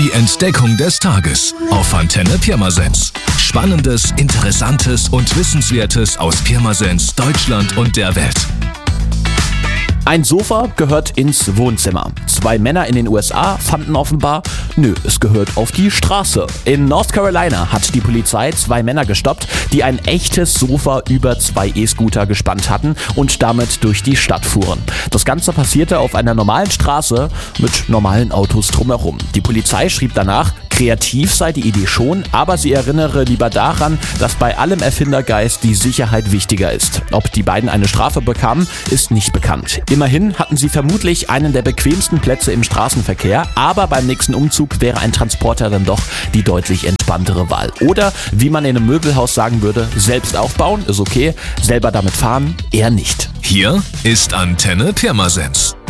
Die Entdeckung des Tages auf Antenne Pirmasens. Spannendes, Interessantes und Wissenswertes aus Pirmasens, Deutschland und der Welt. Ein Sofa gehört ins Wohnzimmer. 2 Männer in den USA fanden offenbar, es gehört auf die Straße. In North Carolina hat die Polizei 2 Männer gestoppt, die ein echtes Sofa über 2 E-Scooter gespannt hatten und damit durch die Stadt fuhren. Das Ganze passierte auf einer normalen Straße mit normalen Autos drumherum. Die Polizei schrieb danach, kreativ sei die Idee schon, aber sie erinnere lieber daran, dass bei allem Erfindergeist die Sicherheit wichtiger ist. Ob die beiden eine Strafe bekamen, ist nicht bekannt. Immerhin hatten sie vermutlich einen der bequemsten Plätze im Straßenverkehr, aber beim nächsten Umzug wäre ein Transporter dann doch die deutlich entspanntere Wahl. Oder, wie man in einem Möbelhaus sagen würde, selbst aufbauen ist okay, selber damit fahren eher nicht. Hier ist Antenne Pirmasens.